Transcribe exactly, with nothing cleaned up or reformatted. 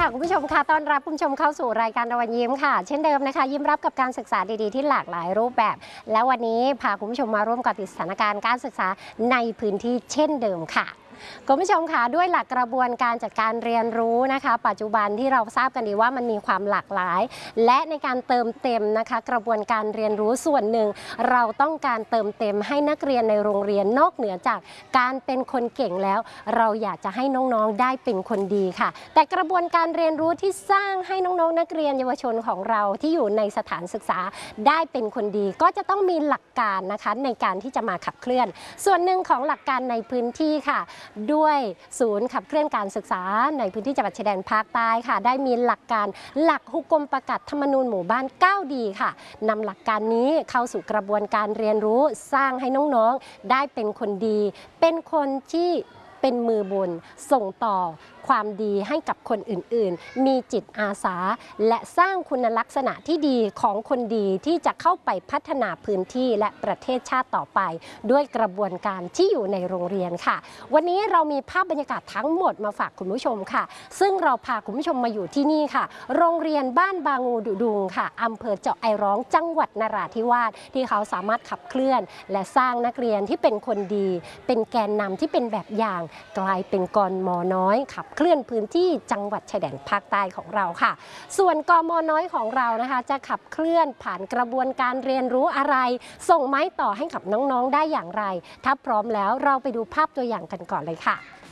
ค่ะคุณผู้ชมค่ะต้อนรับคุณผู้ชมเข้าสู่รายการรอยยิ้มค่ะเช่นเดิมนะคะยิ้มรับกับการศึกษาดีๆที่หลากหลายรูปแบบและวันนี้พาคุณผู้ชมมาร่วมกับติดสถานการณ์การศึกษาในพื้นที่เช่นเดิมค่ะคุณผู้ชมค่ะด้วยหลักกระบวนการจัดการเรียนรู้นะคะปัจจุบันที่เราทราบกันดีว่ามันมีความหลากหลายและในการเติมเต็มนะคะกระบวนการเรียนรู้ส่วนหนึ่งเราต้องการเติมเต็มให้นักเรียนในโรงเรียนนอกเหนือจากการเป็นคนเก่งแล้วเราอยากจะให้น้องๆได้เป็นคนดีค่ะแต่กระบวนการเรียนรู้ที่สร้างให้น้องๆนักเรียนเยาวชนของเราที่อยู่ในสถานศึกษาได้เป็นคนดีก็จะต้องมีหลักการนะคะในการที่จะมาขับเคลื่อนส่วนหนึ่งของหลักการในพื้นที่ค่ะด้วยศูนย์ขับเคลื่อนการศึกษาในพื้นที่จังหวัดชายแดนภาคใต้ค่ะได้มีหลักการหลักฮุกกลมประกาศธรรมนูญหมู่บ้านเก้าดีค่ะนำหลักการนี้เข้าสู่กระบวนการเรียนรู้สร้างให้น้องๆได้เป็นคนดีเป็นคนที่เป็นมือบุญส่งต่อความดีให้กับคนอื่นๆมีจิตอาสาและสร้างคุณลักษณะที่ดีของคนดีที่จะเข้าไปพัฒนาพื้นที่และประเทศชาติต่อไปด้วยกระบวนการที่อยู่ในโรงเรียนค่ะวันนี้เรามีภาพบรรยากาศทั้งหมดมาฝากคุณผู้ชมค่ะซึ่งเราพาคุณผู้ชมมาอยู่ที่นี่ค่ะโรงเรียนบ้านบางูดุดุงค่ะอำเภอเจาะไอร้องจังหวัดนราธิวาสที่เขาสามารถขับเคลื่อนและสร้างนักเรียนที่เป็นคนดีเป็นแกนนำที่เป็นแบบอย่างกลายเป็นกม.น้อยขับเคลื่อนพื้นที่จังหวัดชายแดนภาคใต้ของเราค่ะส่วนกม.น้อยของเรานะคะจะขับเคลื่อนผ่านกระบวนการเรียนรู้อะไรส่งไม้ต่อให้กับน้องๆได้อย่างไรถ้าพร้อมแล้วเราไปดูภาพตัวอย่างกันก่อนเลยค่ะ